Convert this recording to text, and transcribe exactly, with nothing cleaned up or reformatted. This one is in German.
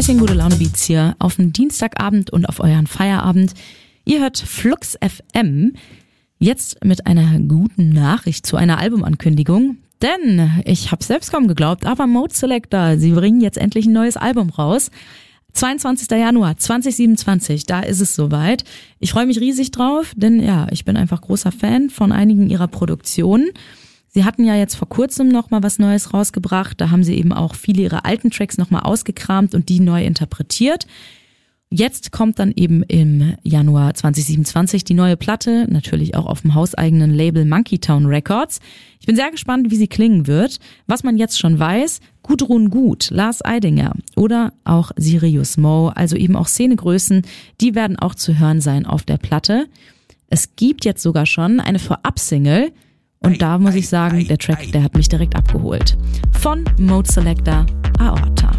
Bisschen gute Laune Beats hier auf dem Dienstagabend und auf euren Feierabend. Ihr hört Flux F M. Jetzt mit einer guten Nachricht zu einer Albumankündigung. Denn ich habe selbst kaum geglaubt, aber Mode Selector, sie bringen jetzt endlich ein neues Album raus. zweiundzwanzigster Januar zweitausendsiebenundzwanzig, da ist es soweit. Ich freue mich riesig drauf, denn ja, ich bin einfach großer Fan von einigen ihrer Produktionen. Sie hatten ja jetzt vor kurzem noch mal was Neues rausgebracht. Da haben sie eben auch viele ihrer alten Tracks noch mal ausgekramt und die neu interpretiert. Jetzt kommt dann eben im Januar zweitausendsiebenundzwanzig die neue Platte, natürlich auch auf dem hauseigenen Label Monkeytown Records. Ich bin sehr gespannt, wie sie klingen wird. Was man jetzt schon weiß, Gudrun Gut, Lars Eidinger oder auch Sirius Mo, also eben auch Szenegrößen, die werden auch zu hören sein auf der Platte. Es gibt jetzt sogar schon eine Vorab-Single und da muss ich sagen, der Track, der hat mich direkt abgeholt. Von Mode Selector, Aort.